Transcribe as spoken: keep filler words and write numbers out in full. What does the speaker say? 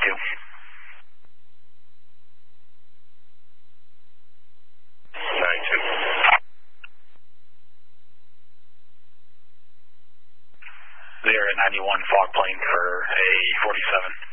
two. nine two. They're at ninety-one fog plane for a forty-seven.